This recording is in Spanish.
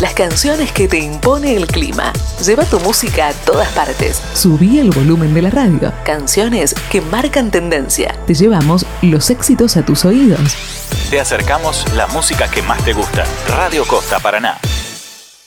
Las canciones que te impone el clima. Lleva tu música a todas partes. Subí el volumen de la radio. Canciones que marcan tendencia. Te llevamos los éxitos a tus oídos. Te acercamos la música que más te gusta. Radio Costa Paraná.